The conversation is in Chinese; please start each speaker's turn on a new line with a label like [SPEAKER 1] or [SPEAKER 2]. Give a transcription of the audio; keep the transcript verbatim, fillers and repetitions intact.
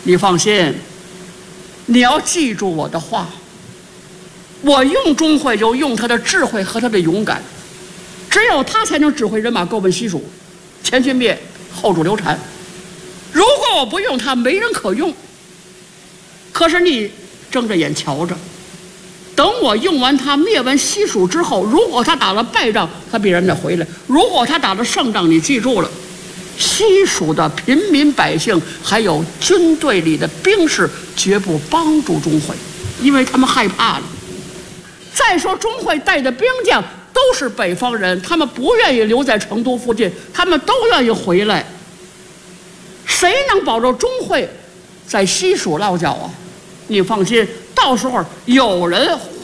[SPEAKER 1] 你放心，你要记住我的话。我用钟会就用他的智慧和他的勇敢，只有他才能指挥人马购奔西蜀，前军灭，后主刘禅。如果我不用他，没人可用。可是你睁着眼瞧着，等我用完他灭完西蜀之后，如果他打了败仗，他必然得回来；如果他打了胜仗，你记住了，西蜀的平民百姓还有军队里的兵士绝不帮助钟会，因为他们害怕了。再说钟会带的兵将都是北方人，他们不愿意留在成都附近，他们都愿意回来。谁能保证钟会在西蜀落脚啊？你放心，到时候有人